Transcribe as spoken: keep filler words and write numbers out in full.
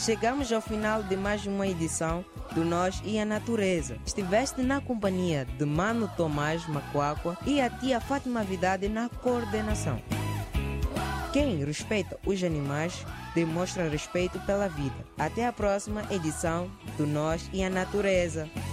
chegamos ao final de mais uma edição do Nós e a Natureza. Estiveste na companhia de Mano Tomás Macuacua e a tia Fátima Vidade na coordenação. Quem respeita os animais demonstra respeito pela vida. Até a próxima edição do Nós e a Natureza.